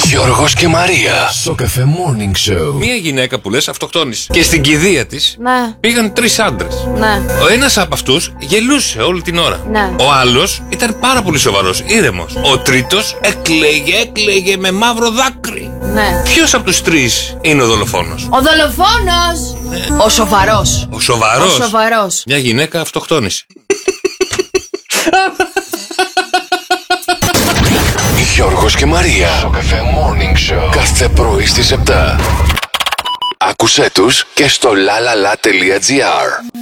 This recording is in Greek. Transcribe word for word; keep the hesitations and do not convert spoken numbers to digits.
Γιώργος και Μαρία. Σοκαφέ Morning Show. Μία γυναίκα που λες αυτοκτόνησε. Και στην κηδεία της Ναι. πήγαν τρεις άντρες. Ναι. Ο ένας από αυτούς γελούσε όλη την ώρα. Ναι. Ο άλλος ήταν πάρα πολύ σοβαρός, ήρεμος. Ο τρίτος έκλαιγε, έκλαιγε με μαύρο δάκρυ. Ναι. Ποιος από τους τρεις είναι ο δολοφόνος? Ο δολοφόνος! Ο σοβαρός. Ο σοβαρός. Ο σοβαρός. Μια γυναίκα αυτοκτόνησε. Γιώργος και Μαρία. Σοκαφέ Morning Show. Κάθε πρωί στις επτά. Άκουσέ τους και στο lalala.gr.